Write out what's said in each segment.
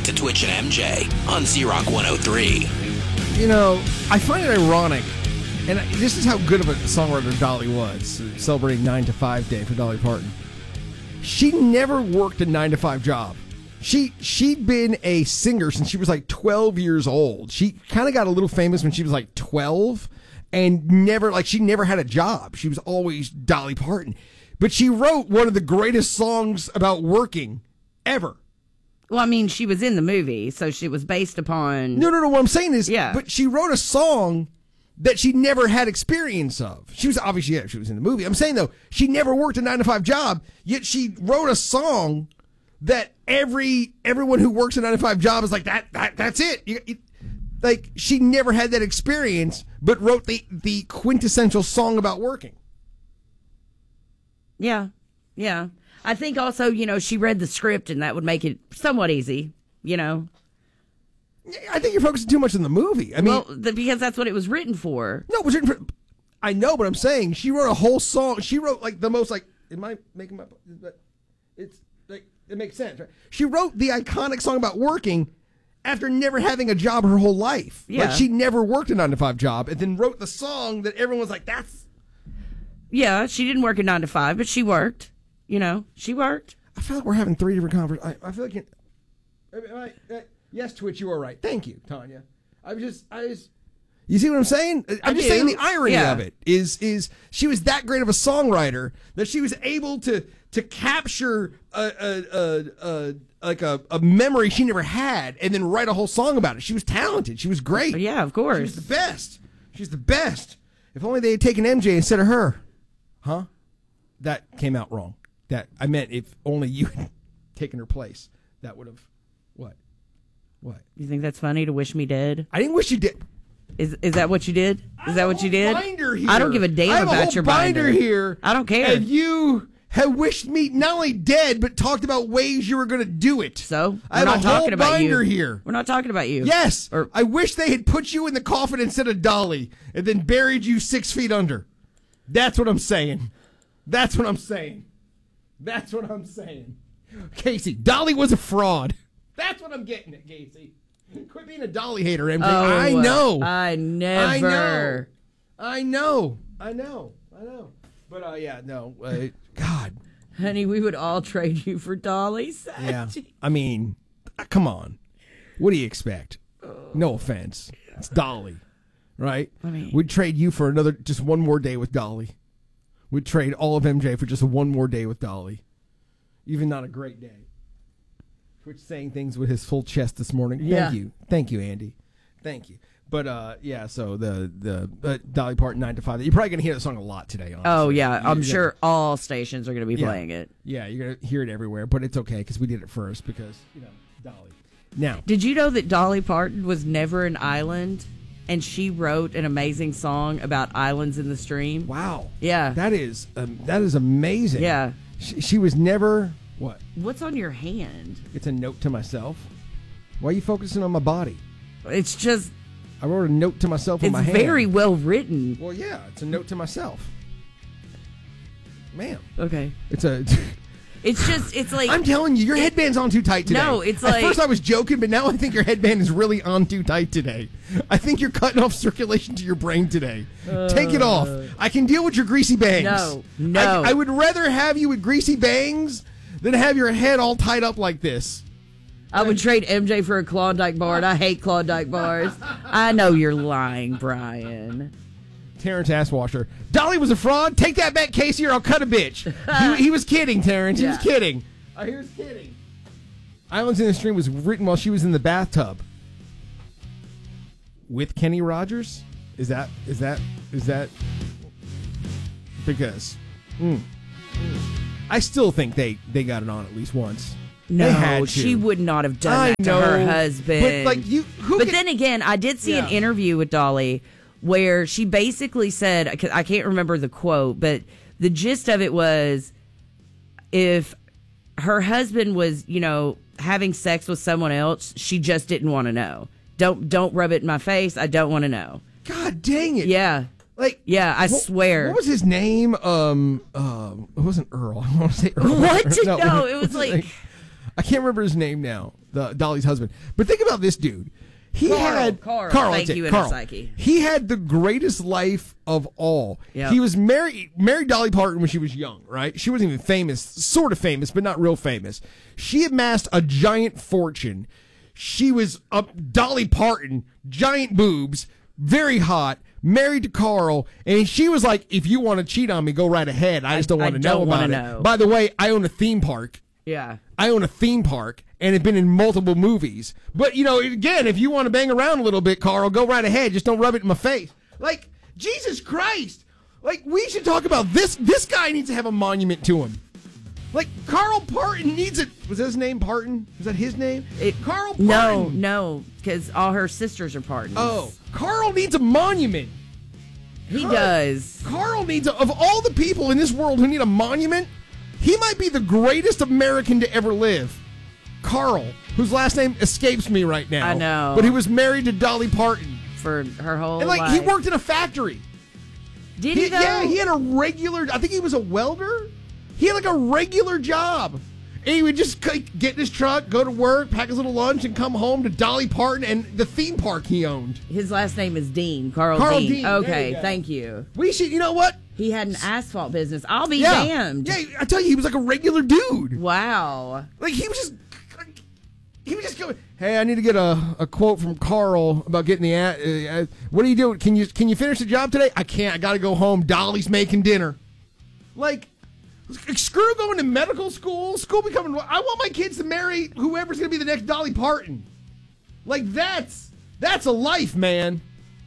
to Twitch and MJ on Z-Rock 103. You know, I find it ironic, and this is how good of a songwriter Dolly was, celebrating 9 to 5 Day for Dolly Parton. She never worked a 9 to 5 job. She'd been a singer since she was like 12 years old. She kind of got a little famous when she was like 12, and she never had a job. She was always Dolly Parton. But she wrote one of the greatest songs about working ever. Well, I mean, she was in the movie, so she was based upon... No. What I'm saying is, yeah. But she wrote a song that she never had experience of. She was obviously, she was in the movie. I'm saying, though, she never worked a 9 to 5 job, yet she wrote a song that everyone who works a 9 to 5 job is like, that's it. Like, she never had that experience, but wrote the quintessential song about working. Yeah. I think also, she read the script, and that would make it somewhat easy, I think you're focusing too much on the movie. I mean, because that's what it was written for. No, it was written for... I know, but I'm saying she wrote a whole song. She wrote, like, the most, like... Am I making my... It's, like, it makes sense, right? She wrote the iconic song about working after never having a job her whole life. Yeah. Like, she never worked a 9 to 5 job, and then wrote the song that everyone was like, that's... Yeah, she didn't work a 9 to 5, but she worked. She worked. I feel like we're having 3 different conversations. I feel like... yes, Twitch, you are right. Thank you, Tanya. I was you see what I'm saying? I'm just saying the irony of it is she was that great of a songwriter that she was able to capture a memory she never had and then write a whole song about it. She was talented. She was great. Yeah, of course. She was the best. She's the best. If only they had taken MJ instead of her. Huh? That came out wrong. That I meant if only you had taken her place. That would have... What? You think that's funny to wish me dead? I didn't wish you did. Is that what you did? Is that what you did? Binder here. I don't give a damn about your binder here. I don't care. And you have wished me not only dead, but talked about ways you were going to do it. So I have we're not a whole talking about binder you here. We're not talking about you. Yes. I wish they had put you in the coffin instead of Dolly, and then buried you 6 feet under. That's what I'm saying. That's what I'm saying. That's what I'm saying. Casey, Dolly was a fraud. That's what I'm getting at, Casey. Quit being a Dolly hater, MJ. Oh, I know. I never. I know. But, God. Honey, we would all trade you for Dolly. Yeah. I mean, come on. What do you expect? No offense. It's Dolly, right? I mean, we'd trade you for just one more day with Dolly. We'd trade all of MJ for just one more day with Dolly. Even not a great day. Twitch saying things with his full chest this morning. Thank you, Andy. Thank you. But so the Dolly Parton 9 to 5. You're probably gonna hear that song a lot today. Honestly. Oh yeah, I'm sure all stations are gonna be playing it. Yeah, you're gonna hear it everywhere. But it's okay because we did it first because Dolly. Now, did you know that Dolly Parton was never an island, and she wrote an amazing song about islands in the stream? Wow. Yeah. That is amazing. Yeah. She was never. What? What's on your hand? It's a note to myself. Why are you focusing on my body? It's just... I wrote a note to myself on my hand. It's very well written. Well, yeah. It's a note to myself. Ma'am. Okay. It's like... I'm telling you, your headband's on too tight today. No, it's like... At first I was joking, but now I think your headband is really on too tight today. I think you're cutting off circulation to your brain today. Take it off. I can deal with your greasy bangs. No. I would rather have you with greasy bangs than have your head all tied up like this. I would trade MJ for a Klondike bar, and I hate Klondike bars. I know you're lying, Brian. Terrence Asswasher. Dolly was a fraud. Take that back, Casey, or I'll cut a bitch. He was kidding, Terrence. He was kidding. He was kidding. Islands in the Stream was written while she was in the bathtub. With Kenny Rogers? Is that because I still think they got it on at least once. No, she would not have done that to her husband. But then again, I did see an interview with Dolly where she basically said, I can't remember the quote, but the gist of it was, if her husband was, having sex with someone else, she just didn't want to know. Don't rub it in my face. I don't want to know. God dang it. Yeah. I swear. What was his name? It wasn't Earl. I want to say Earl. What? No, it was like... I can't remember his name now. Dolly's husband. But think about this dude. Carl. Thank you, Carl. Psyche. He had the greatest life of all. Yep. He was married Dolly Parton when she was young, right? She wasn't even famous, sort of famous, but not real famous. She amassed a giant fortune. She was Dolly Parton, giant boobs, very hot, married to Carl, and she was like, if you want to cheat on me, go right ahead. I just don't want to know about it. By the way, I own a theme park. Yeah. I own a theme park and have been in multiple movies. But, again, if you want to bang around a little bit, Carl, go right ahead. Just don't rub it in my face. Like, Jesus Christ. Like, we should talk about this. This guy needs to have a monument to him. Like, Carl Parton needs it. Was that his name, Parton? Was that his name? Carl Parton. No, because all her sisters are Partons. Oh, Carl needs a monument. He does. Carl needs of all the people in this world who need a monument, he might be the greatest American to ever live. Carl, whose last name escapes me right now. I know. But he was married to Dolly Parton. For her whole life. And, he worked in a factory. Did he, though? Yeah, he had a regular, I think he was a welder. He had, a regular job. And he would just get in his truck, go to work, pack his little lunch, and come home to Dolly Parton and the theme park he owned. His last name is Dean. Carl Dean. Okay, thank you. We should, you know what? He had an asphalt business. I'll be damned. Yeah, I tell you, he was like a regular dude. Wow. Like, he was just going, hey, I need to get a quote from Carl about getting the what are you doing? Can you finish the job today? I can't. I got to go home. Dolly's making dinner. Like, screw going to medical school. I want my kids to marry whoever's going to be the next Dolly Parton. Like, that's a life, man.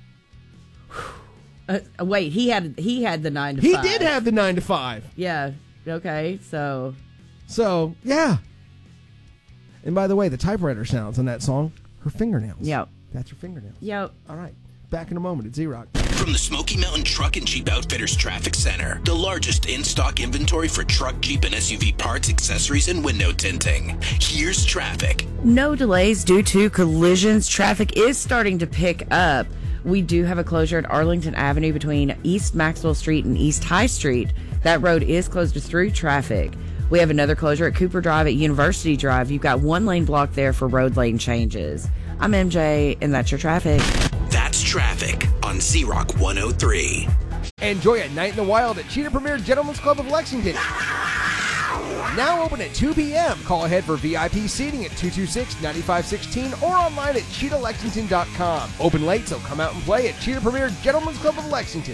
Wait, he had the 9 to 5. He did have the 9 to 5. Yeah. Okay. So yeah. And by the way, the typewriter sounds on that song, her fingernails. Yep. That's her fingernails. Yep. All right. Back in a moment at Z-Rock. From the Smoky Mountain Truck and Jeep Outfitters Traffic Center, the largest in-stock inventory for truck, Jeep, and SUV parts, accessories, and window tinting. Here's traffic. No delays due to collisions. Traffic is starting to pick up. We do have a closure at Arlington Avenue between East Maxwell Street and East High Street. That road is closed to through traffic. We have another closure at Cooper Drive at University Drive. You've got one lane blocked there for road lane changes. I'm MJ, and that's your traffic. That's traffic on Z-Rock 103. Enjoy a night in the wild at Cheetah Premier Gentlemen's Club of Lexington. Now open at 2 p.m. Call ahead for VIP seating at 226-9516 or online at cheetahlexington.com. Open late, so come out and play at Cheetah Premier Gentlemen's Club of Lexington.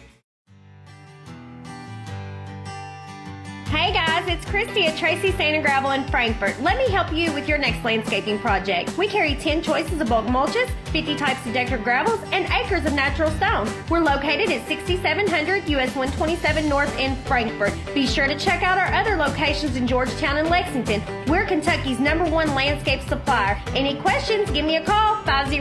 Hey guys, it's Christy at Tracy Sand and Gravel in Frankfort. Let me help you with your next landscaping project. We carry 10 choices of bulk mulches, 50 types of decorative gravels, and acres of natural stone. We're located at 6700 US 127 North in Frankfort. Be sure to check out our other locations in Georgetown and Lexington. We're Kentucky's #1 landscape supplier. Any questions, give me a call,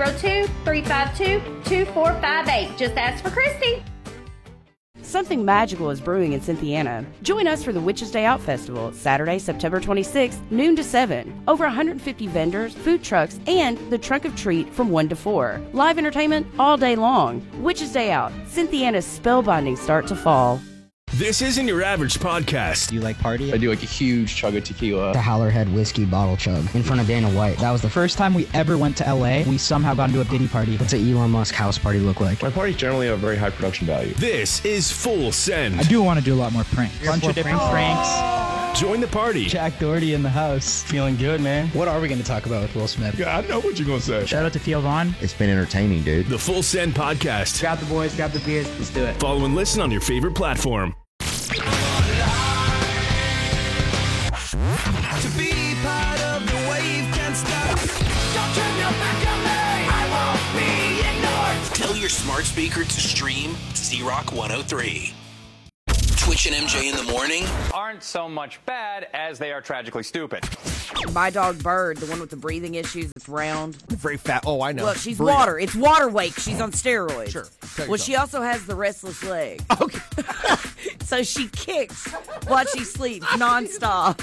502-352-2458. Just ask for Christy. Something magical is brewing in Cynthiana. Join us for the Witches Day Out Festival, Saturday, September 26th, noon to 7. Over 150 vendors, food trucks, and the Trunk of Treat from 1 to 4. Live entertainment all day long. Witches Day Out, Cynthiana's spellbinding start to fall. This isn't your average podcast. Do you like party? I do like a huge chug of tequila. The Howlerhead whiskey bottle chug in front of Dana White. That was the first time we ever went to LA. We somehow got into a Diddy party. What's an Elon Musk house party look like? My parties generally have very high production value. This is Full Send. I do want to do a lot more pranks. Bunch of different pranks. Join the party. Jack Doherty in the house. Feeling good, man. What are we going to talk about with Will Smith? Yeah, I know what you're going to say. Shout out to Theo Vaughn. It's been entertaining, dude. The Full Send podcast. Grab the boys, grab the beers. Let's do it. Follow and listen on your favorite platform. To be part of the wave can't stop. Don't turn your back on me. I won't be ignored. Tell your smart speaker to stream Z-Rock 103. Twitch and MJ in the morning aren't so much bad as they are tragically stupid. My dog Bird, the one with the breathing issues, it's round. Very fat. Oh, I know. Look, she's water. It's water wake. She's on steroids. Sure. Well, she also has the restless leg. Okay. So she kicks while she sleeps nonstop.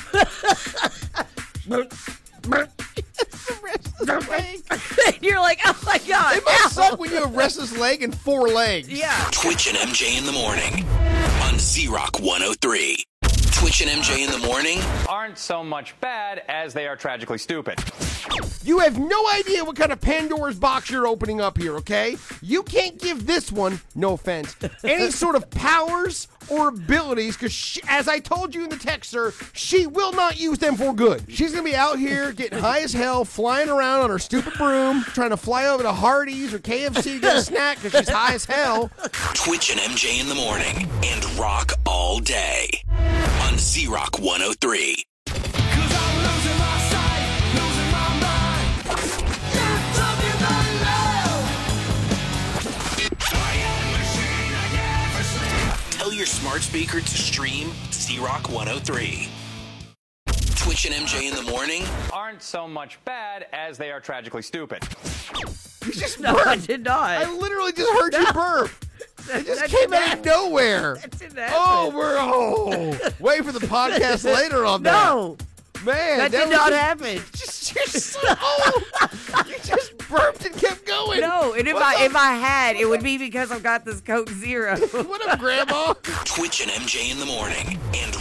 You're like, oh my God. It must suck when you have restless leg and 4 legs. Yeah. Twitch and MJ in the morning on Z-Rock 103. Twitch and MJ in the morning aren't so much bad as they are tragically stupid. You have no idea what kind of Pandora's box you're opening up here, okay? You can't give this one, no offense, any sort of powers or abilities, because as I told you in the texter, she will not use them for good. She's going to be out here getting high as hell, flying around on her stupid broom, trying to fly over to Hardee's or KFC to get a snack because she's high as hell. Twitch and MJ in the morning and rock all day on Z-Rock 103. Tell your smart speaker to stream Z-Rock 103. Twitch and MJ in the morning aren't so much bad as they are tragically stupid. You just No, burped. I did not. I literally just heard you burp. It just came out of nowhere. That didn't happen. Wait for the podcast later on that. No. Man, That did not happen. You just burped and kept going. No, and if I had, it would be because I've got this Coke Zero. What up, Grandma? Twitch and MJ in the morning and